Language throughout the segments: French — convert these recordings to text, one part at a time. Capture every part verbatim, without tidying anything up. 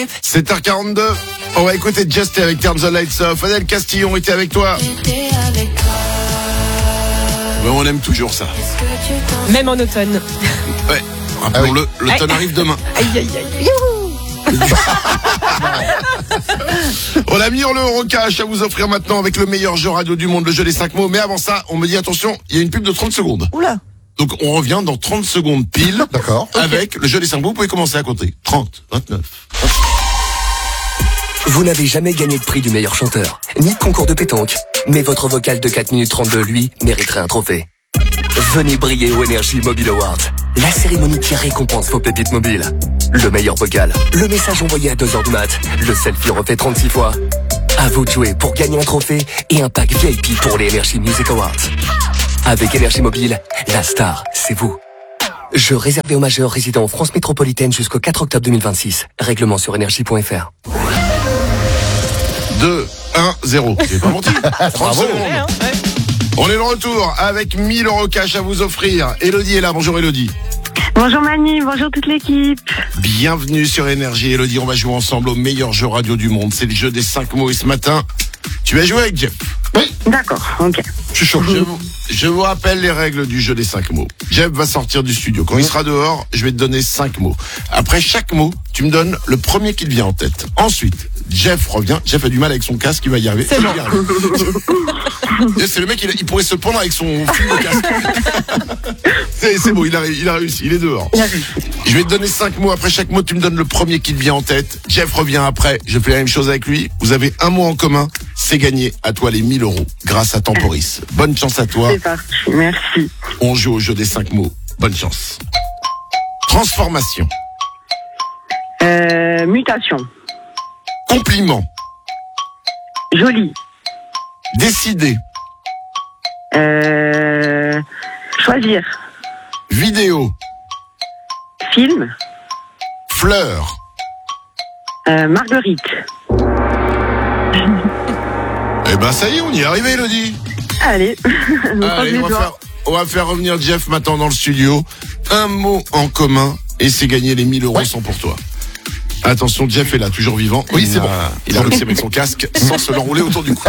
sept heures quarante-deux, on va écouter Just avec Turn the Lights Off. Adèle Castillon était avec toi. Mais on aime toujours ça. Même en automne. Ouais, rappelons-le, l'automne arrive demain. Aïe aïe aïe. On a mis le Eurocash à vous offrir maintenant avec le meilleur jeu radio du monde, le jeu des cinq mots. Mais avant ça, on me dit attention, il y a une pub de trente secondes. Oula. Donc on revient dans trente secondes pile. D'accord. Avec okay. le jeu des cinq mots, vous pouvez commencer à compter. trente, vingt-neuf. Vous n'avez jamais gagné de prix du meilleur chanteur, ni de concours de pétanque. Mais votre vocal de quatre minutes trente-deux, lui, mériterait un trophée. Venez briller au Energy Mobile Awards, la cérémonie qui récompense vos pépites mobiles. Le meilleur vocal, le message envoyé à deux heures du mat, le selfie refait trente-six fois. À vous de jouer pour gagner un trophée et un pack V I P pour les Energy Music Awards. Avec Energy Mobile, la star, c'est vous. Jeu réservé aux majeurs résidant en France métropolitaine jusqu'au quatre octobre deux mille vingt-six. Règlement sur énergie point f r. deux, un, zéro. J'ai pas menti. trente secondes. Ouais, ouais. On est de retour avec mille euros cash à vous offrir. Elodie est là. Bonjour Elodie. Bonjour Mani, bonjour toute l'équipe. Bienvenue sur Énergie. Elodie, on va jouer ensemble au meilleur jeu radio du monde. C'est le jeu des cinq mots et ce matin, tu vas jouer avec Jeff. Oui. D'accord, ok. Je suis chaud. Je vous, je vous rappelle les règles du jeu des cinq mots. Jeff va sortir du studio. Quand il sera dehors, je vais te donner cinq mots. Après chaque mot, tu me donnes le premier qui te vient en tête. Ensuite, Jeff revient. Jeff a du mal avec son casque, il va y arriver. C'est bon. C'est le mec, il, il pourrait se pendre avec son fil de casque. c'est, c'est bon, il a, il a réussi, il est dehors. Je vais te donner cinq mots. Après chaque mot, tu me donnes le premier qui te vient en tête. Jeff revient après. Je fais la même chose avec lui. Vous avez un mot en commun. C'est gagné. À toi les mille euros grâce à Temporis. Bonne chance à toi. C'est parti, merci. On joue au jeu des cinq mots. Bonne chance. Transformation. Euh, mutation. Compliment. Joli. Décider. Euh, choisir. Vidéo. Film. Fleur. Euh, Marguerite. Eh ben ça y est, on y est arrivé, Elodie. Allez, on Allez, on va faire, on va faire revenir Jeff maintenant dans le studio. Un mot en commun et c'est gagné, les mille euros ouais. sont pour toi. Attention, Jeff est là, toujours vivant. Oui, il c'est a, bon. Il a réussi avec son casque sans se l'enrouler autour du cou.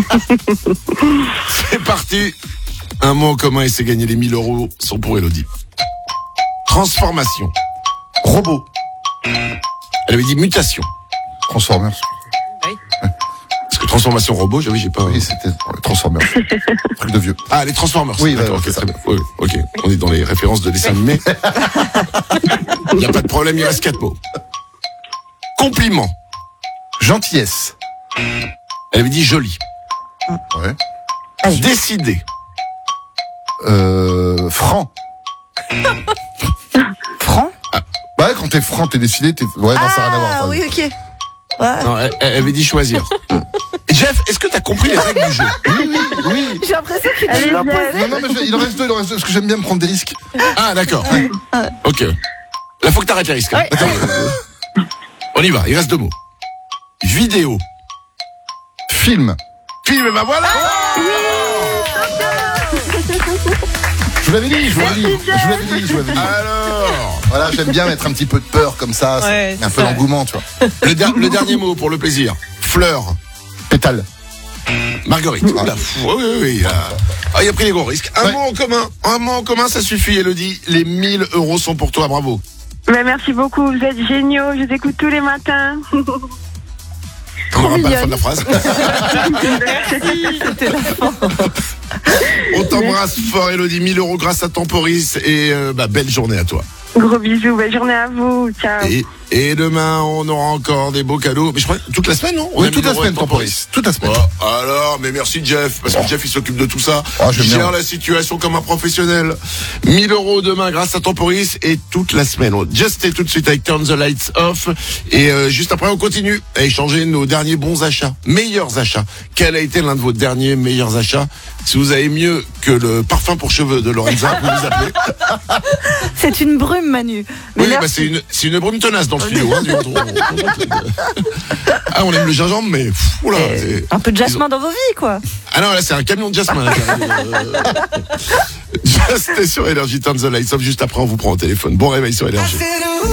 C'est parti. Un mot en commun et c'est gagné, les mille euros sont pour Elodie. Transformation. Robot. Elle avait dit mutation. Transformers. Oui. Parce que transformation robot, j'avais, j'ai pas. Oui, c'était Transformers. Truc de vieux. Ah, les Transformers. Oui, d'accord, ouais, ok, c'est très ça. bien. Oui, ok. On est dans les références de dessins animés. Il n'y a pas de problème, il reste quatre mots. Compliment. Gentillesse. Elle avait dit joli. Ouais. Décider. Euh, franc. Franc? Bah ouais, quand t'es franc, t'es décidé, t'es... Ouais, non, ça n'a rien à voir. Ah ça. oui, ok. Ouais. Non, elle, elle avait dit choisir. Jeff, est-ce que t'as compris les règles du jeu? Oui, oui, oui. J'ai l'impression qu'il Allez, est viens. Non, non, mais je- il en reste deux, il en reste deux, parce que j'aime bien me prendre des risques. Ah, d'accord. Ok. Là, faut que t'arrêtes les risques. hein. Ouais. Attends. On y va, il reste deux mots. Vidéo. Film. Film, et ben voilà. Je vous l'avais dit, je vous l'avais dit, je vous l'avais dit, je vous l'avais dit. Alors, Voilà, j'aime bien mettre un petit peu de peur comme ça, Ouais, c'est un c'est peu ça. l'engouement, tu vois. le, der- le dernier mot pour le plaisir. Fleur. Pétale. Marguerite. Oula, fou, oui, oui, oui. ah. Ah, il a pris les gros risques. Un Ouais. mot en commun. Un mot en commun, ça suffit, Elodie. Les mille euros sont pour toi, bravo. Mais merci beaucoup, vous êtes géniaux, je vous écoute tous les matins. On n'aura pas la fin de la phrase. Merci, c'était la fin. On t'embrasse fort, Elodie. mille euros grâce à Temporis. Et euh, bah, belle journée à toi. Gros bisous, belle journée à vous, ciao. Et, et demain, on aura encore des beaux cadeaux. Mais je crois que toute la semaine, non? On Oui, a toute mille la euros semaine, avec Temporis. Toute la semaine. Oh, alors, mais merci Jeff, parce que Jeff il s'occupe de tout ça. Oh, j'aime il gère bien. la situation comme un professionnel. mille euros demain grâce à Temporis et toute la semaine. On just est tout de suite avec Turn the Lights Off. Et euh, juste après, on continue à échanger nos derniers bons achats, meilleurs achats. Quel a été l'un de vos derniers meilleurs achats? Si vous avez mieux que le parfum pour cheveux de Lorenza, vous nous appelez. C'est une brume, Manu. Mais Oui, merci. bah c'est une, c'est une brume tenace dans le studio. Hein, du- ah, on aime le gingembre, mais pff, oula, Euh, c'est- un peu de jasmin dans vos vies, quoi. Ah non, là c'est un camion de jasmin. Là, euh, Just est sur Énergie, Turn the Lights Off. Juste après, on vous prend au téléphone. Bon réveil sur Énergie.